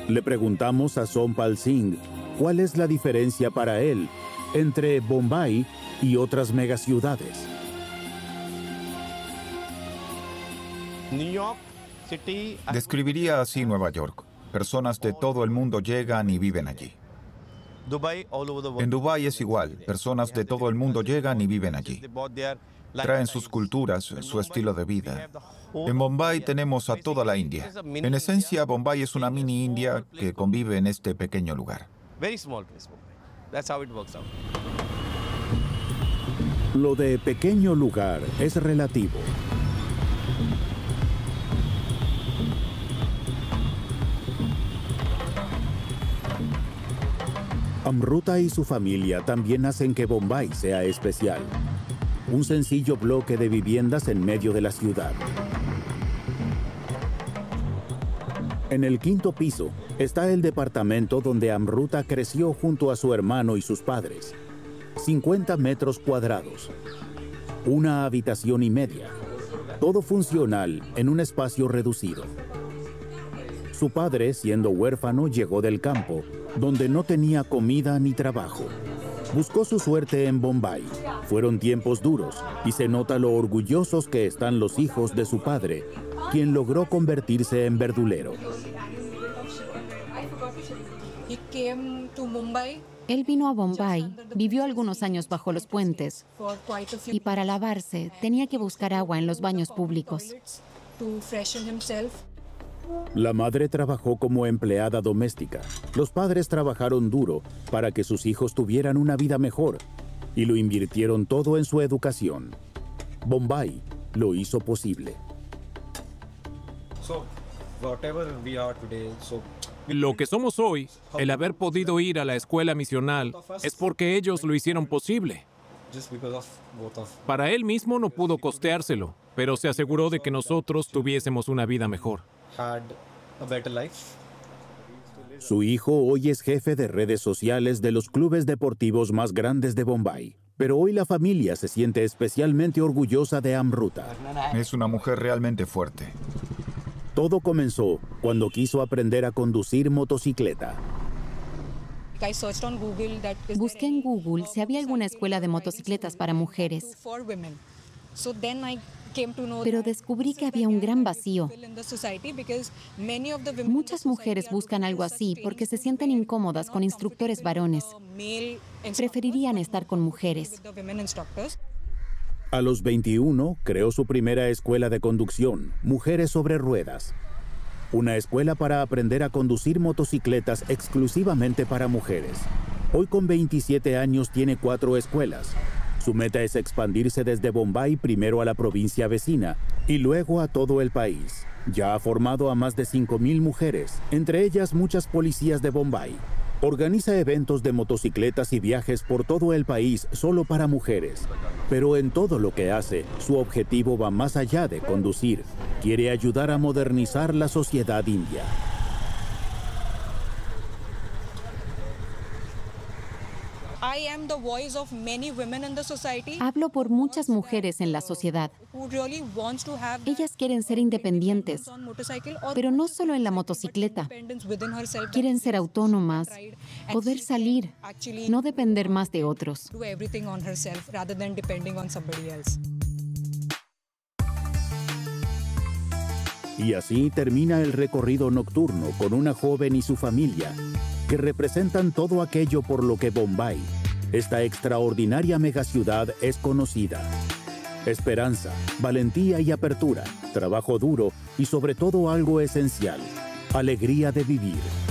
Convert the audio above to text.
Le preguntamos a Sompal Singh cuál es la diferencia para él entre Bombay y otras megaciudades. Describiría así Nueva York. Personas de todo el mundo llegan y viven allí. En Dubái es igual. Personas de todo el mundo llegan y viven allí. Traen sus culturas, su estilo de vida. En Bombay tenemos a toda la India. En esencia, Bombay es una mini India que convive en este pequeño lugar. Lo de pequeño lugar es relativo. Amruta y su familia también hacen que Bombay sea especial. Un sencillo bloque de viviendas en medio de la ciudad. En el quinto piso está el departamento donde Amruta creció junto a su hermano y sus padres. 50 metros cuadrados. Una habitación y media. Todo funcional en un espacio reducido. Su padre, siendo huérfano, llegó del campo, donde no tenía comida ni trabajo. Buscó su suerte en Bombay. Fueron tiempos duros y se nota lo orgullosos que están los hijos de su padre, quien logró convertirse en verdulero. Él vino a Bombay, vivió algunos años bajo los puentes y para lavarse tenía que buscar agua en los baños públicos. La madre trabajó como empleada doméstica. Los padres trabajaron duro para que sus hijos tuvieran una vida mejor y lo invirtieron todo en su educación. Bombay lo hizo posible. Lo que somos hoy, el haber podido ir a la escuela misional, es porque ellos lo hicieron posible. Para él mismo no pudo costeárselo, pero se aseguró de que nosotros tuviésemos una vida mejor. Su hijo hoy es jefe de redes sociales de los clubes deportivos más grandes de Bombay. Pero hoy la familia se siente especialmente orgullosa de Amruta. Es una mujer realmente fuerte. Todo comenzó cuando quiso aprender a conducir motocicleta. Busqué en Google si había alguna escuela de motocicletas para mujeres. Pero descubrí que había un gran vacío. Muchas mujeres buscan algo así porque se sienten incómodas con instructores varones. Preferirían estar con mujeres. A los 21, creó su primera escuela de conducción, Mujeres sobre Ruedas. Una escuela para aprender a conducir motocicletas exclusivamente para mujeres. Hoy con 27 años tiene 4 escuelas. Su meta es expandirse desde Bombay primero a la provincia vecina y luego a todo el país. Ya ha formado a más de 5,000 mujeres, entre ellas muchas policías de Bombay. Organiza eventos de motocicletas y viajes por todo el país solo para mujeres. Pero en todo lo que hace, su objetivo va más allá de conducir. Quiere ayudar a modernizar la sociedad india. Hablo por muchas mujeres en la sociedad. Ellas quieren ser independientes, pero no solo en la motocicleta. Quieren ser autónomas, poder salir, no depender más de otros. Y así termina el recorrido nocturno con una joven y su familia, que representan todo aquello por lo que Bombay, esta extraordinaria megaciudad, es conocida. Esperanza, valentía y apertura, trabajo duro y sobre todo algo esencial, alegría de vivir.